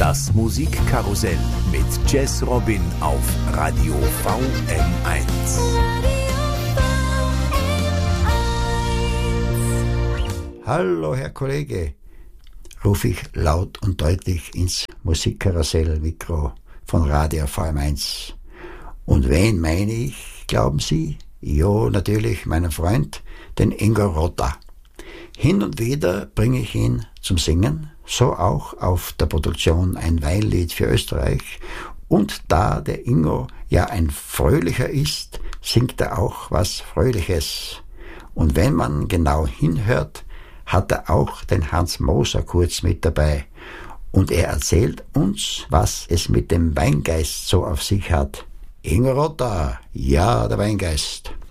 Das Musikkarussell mit Jazz Robin auf Radio VM1. Hallo Herr Kollege, rufe ich laut und deutlich ins Musikkarussell-Mikro von Radio VM1. Und wen meine ich, glauben Sie? Jo, natürlich meinen Freund, den Ingo Rota. Hin und wieder bringe ich ihn zum Singen, so auch auf der Produktion Ein Weinlied für Österreich. Und da der Ingo ja ein Fröhlicher ist, singt er auch was Fröhliches. Und wenn man genau hinhört, hat er auch den Hans Moser kurz mit dabei. Und er erzählt uns, was es mit dem Weingeist so auf sich hat. Ingo Rota, ja, der Weingeist.